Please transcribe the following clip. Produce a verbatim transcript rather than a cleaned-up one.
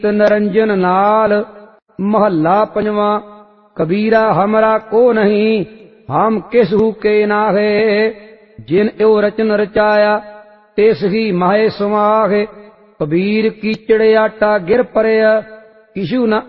ਰੀਤ ਨਿਰੰਜਨ ਨਾਲ। ਮਹੱਲਾ ਪੰਜਵਾਂ। ਕਬੀਰਾ ਹਮਰਾ ਕੋ ਨਹੀਂ, ਹਮ ਕਿਸਹੂ ਕੇ ਨਾਹੇ। ਜਿਨ ਇਉ ਰਚਨ ਰਚਾਇਆ, ਤਿਸ ਹੀ ਮਾਹੇ ਸਮਾਹੇ। ਕਬੀਰ ਕੀਚੜ ਆਟਾ ਗਿਰ ਪਰਿਆ, ਕਿਛੂ ਨ